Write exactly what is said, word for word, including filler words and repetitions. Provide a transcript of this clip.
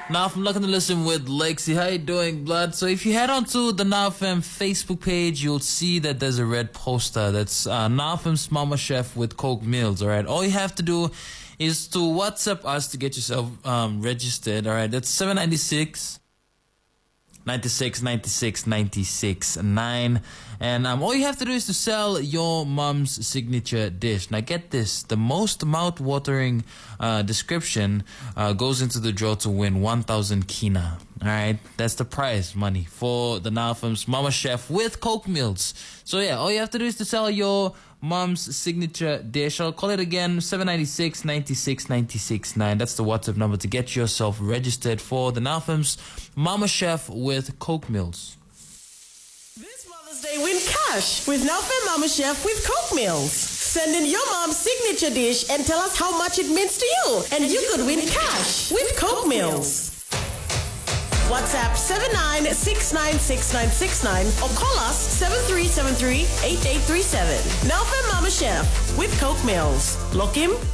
Now I'm looking to listen with Lexi. How you doing, blood? So if you head on to the Now F M Facebook page, you'll see that there's a red poster that's uh, Now F M's Mama Chef with Coke Meals. All right, all you have to do is to WhatsApp us to get yourself um, registered. All right, that's seven nine six. ninety-six ninety-six ninety-six nine, and um, all you have to do is to sell your mom's signature dish. Now get this, the most mouth-watering uh, description uh, goes into the draw to win one thousand kina. Alright, that's the prize money for the Now F M's Mama Chef with Coke Meals. So yeah, all you have to do is to sell your mom's signature dish. I'll call it again, seven nine six ninety-six ninety-six nine. That's the WhatsApp number to get yourself registered for the Now F M's Mama Chef with Coke Meals. This Mother's Day, win cash with Now F M Mama Chef with Coke Meals. Send in your mom's signature dish and tell us how much it means to you, and you could win cash with Coke Meals. WhatsApp seven nine six nine six nine six nine or call us seven three seven three eight eight three seven. Now F M Mama Chef with Coke Meals. Lock him.